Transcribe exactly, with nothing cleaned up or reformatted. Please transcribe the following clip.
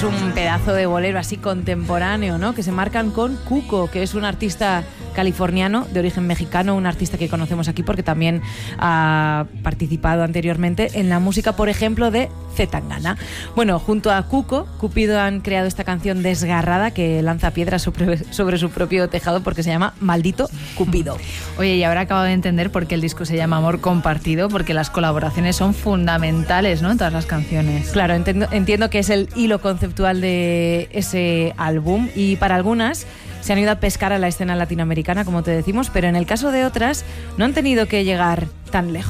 es un pedazo de bolero así contemporáneo, ¿no? Que se marcan con Cuco, que es un artista californiano de origen mexicano, un artista que conocemos aquí porque también ha participado anteriormente en la música, por ejemplo, de Zetangana. Bueno, junto a Cuco, Cupido han creado esta canción desgarrada que lanza piedras sobre, sobre su propio tejado porque se llama Maldito Cupido. Oye, y ahora acabo de entender por qué el disco se llama Amor Compartido, porque las colaboraciones son fundamentales, ¿no?, en todas las canciones. Claro, entiendo, entiendo que es el hilo conceptual de ese álbum y para algunas se han ido a pescar a la escena latinoamericana, como te decimos, pero en el caso de otras no han tenido que llegar tan lejos.